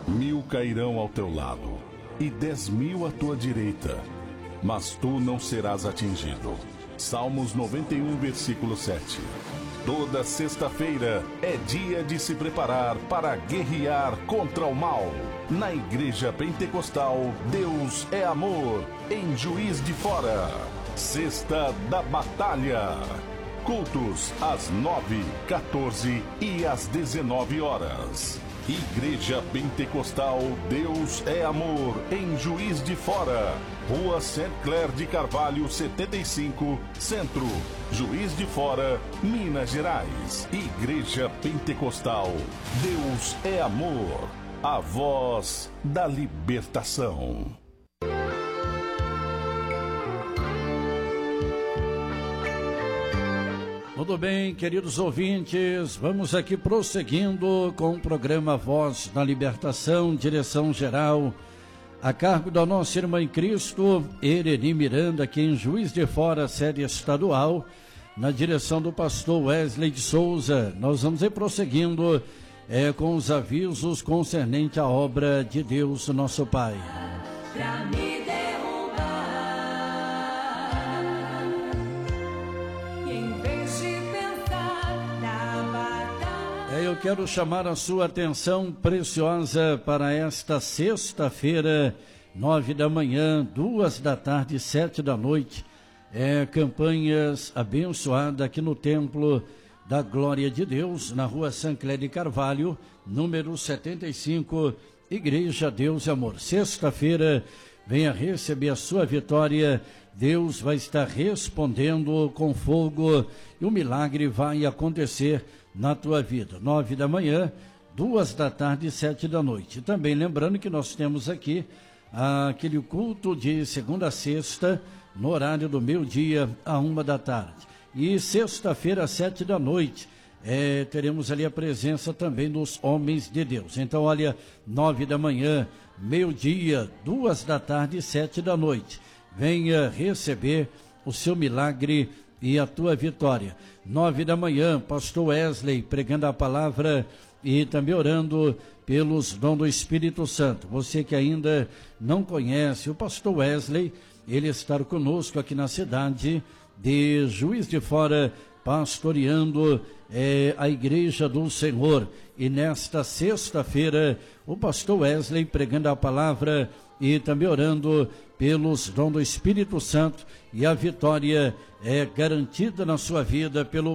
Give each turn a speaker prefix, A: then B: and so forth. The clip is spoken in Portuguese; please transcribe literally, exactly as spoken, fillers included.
A: Mil cairão ao teu lado e dez mil à tua direita, mas tu não serás atingido. Salmos noventa e um, versículo sete. Toda sexta-feira é dia de se preparar para guerrear contra o mal. Na Igreja Pentecostal, Deus é Amor, em Juiz de Fora. Sexta da Batalha. Cultos às nove, quatorze e às dezenove horas. Igreja Pentecostal Deus é Amor, em Juiz de Fora, Rua Saint Clair de Carvalho setenta e cinco, Centro, Juiz de Fora, Minas Gerais. Igreja Pentecostal Deus é Amor, a voz da libertação.
B: Tudo bem, queridos ouvintes, vamos aqui prosseguindo com o programa Voz da Libertação, direção geral, a cargo da nossa irmã em Cristo, Ereni Miranda, aqui em Juiz de Fora, sede estadual, na direção do pastor Wesley de Souza. Nós vamos ir prosseguindo é, com os avisos concernentes à obra de Deus, nosso Pai.
C: Pra me derrubar, em vez de pensar na batalha.
B: É, eu quero chamar a sua atenção preciosa para esta sexta-feira, nove da manhã, duas da tarde, sete da noite. É, campanhas abençoadas aqui no Templo da Glória de Deus, na rua Saint Clair de Carvalho, número setenta e cinco, Igreja Deus e Amor. Sexta-feira, venha receber a sua vitória. Deus vai estar respondendo com fogo e o milagre vai acontecer na tua vida. Nove da manhã, duas da tarde e sete da noite. Também lembrando que nós temos aqui aquele culto de segunda a sexta, no horário do meio-dia a uma da tarde. E sexta-feira, às sete da noite, é, teremos ali a presença também dos homens de Deus. Então, olha, nove da manhã, meio-dia, duas da tarde e sete da noite. Venha receber o seu milagre e a tua vitória. Nove da manhã, pastor Wesley pregando a palavra e também orando pelos dons do Espírito Santo. Você que ainda não conhece o pastor Wesley, ele está conosco aqui na cidade de Juiz de Fora, pastoreando é, a Igreja do Senhor. E nesta sexta-feira, o pastor Wesley pregando a palavra e também orando pelos dons do Espírito Santo, e a vitória é garantida na sua vida pelo